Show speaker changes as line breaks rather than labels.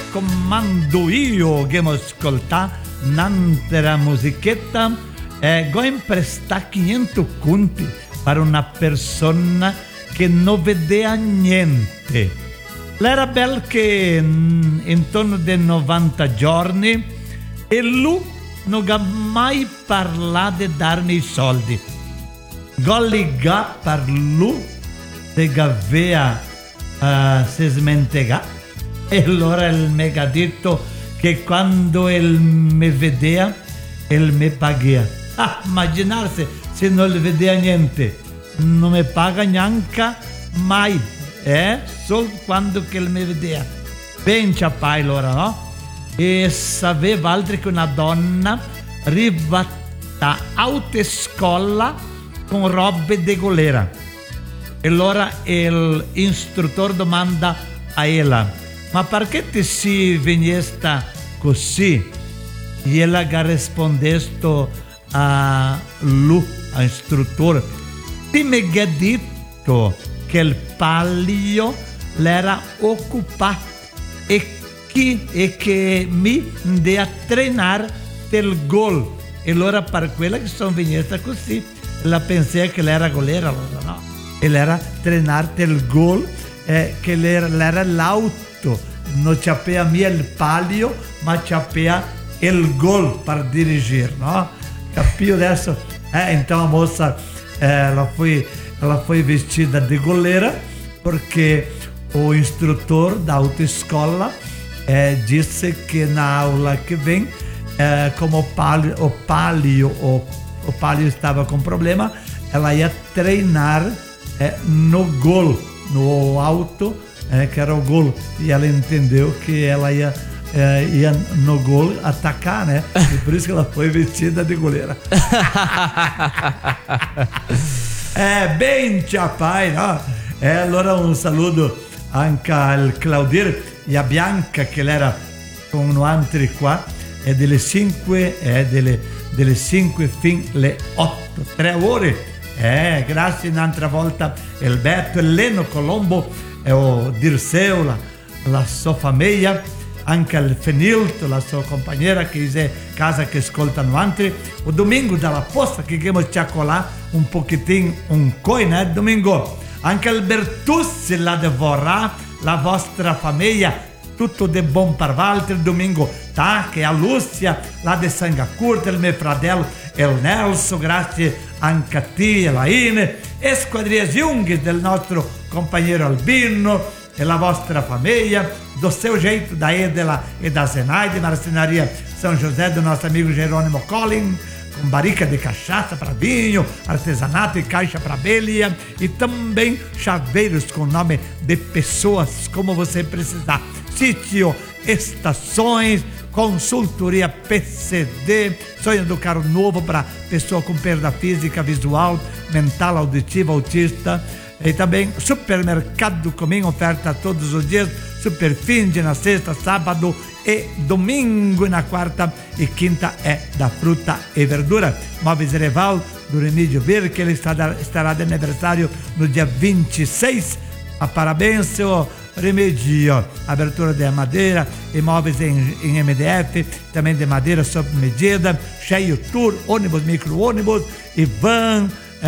raccomando io che mi ascolta un'altra musichetta go prestare 500 conti per una persona che non vedeva niente. L'era bel che intorno dei 90 giorni e lui non ha mai parlato di darmi i soldi. Golliga per lui se aveva si smentega e allora mi ha detto che quando mi vedeva mi pagava. Immaginarsi se non le vedeva niente, non mi paga neanche mai, solo quando che mi vedeva. Ben ciapai allora, no? E sapeva altro che una donna arrivata a autoscuola con robe di golera. E allora l'istruttore domanda a ella: ma perché ti si venista così? E ella ha risposto a lui, all'istruttore: ti mi ha detto che il palio l'era occupato e che mi deve treinare del gol. E allora per quella che sono venuta così, la pensai che l'era golera, allora no? E l'era treinare del gol, che l'era l'auto, non c'aveva mia il palio, ma c'aveva il gol per dirigere, no? Capito adesso? Então a moça, ela foi vestida de goleira, porque o instrutor da autoescola disse que na aula que vem, como o palio estava com problema, ela ia treinar no gol, no alto, que era o gol, e ela entendeu que ela ia no gol atacar, né? E por isso que ela foi vestida de goleira. Bem ciapai, no? Allora un saluto anche al Claudir e a Bianca che era con noi altri qua, e delle 5 fin le 8, 3 ore. Grazie un'altra volta Alberto, Eleno, Colombo, o Dirceu, la sua famiglia, anche al Fenilto, la sua compagnia che è casa che ascoltano altri. O domingo dalla posta che abbiamo ciacolà un pochettino un coin, domingo. Anche al Bertussi la devorrà, la vostra famiglia. Tutto de buon per Walter, domingo Tac e a Lúcia, là de Sangacurta, il mio fratello il Nelson, grazie anche a te, la Ine, e Squadria Jung del nostro compagno Albino e la vostra famiglia, do seu jeito da Edela e da Zenaide, marcenaria São José do nosso amigo Jerônimo Collin, com barrica de cachaça para vinho, artesanato e caixa para abelha, e também chaveiros com nome de pessoas como você precisar. Sítio, estações, consultoria PCD, sonho do carro novo para pessoa com perda física, visual, mental, auditiva, autista. E também supermercado Comim, oferta todos os dias, super fim de na sexta, sábado e domingo, e na quarta e quinta é da fruta e verdura. Móveis Ereval, do Remídio Verde, que ele estará de aniversário no dia 26. Parabéns, seu Remédio. Abertura de madeira, imóveis em MDF, também de madeira sob medida, cheio tour, ônibus, micro-ônibus e van,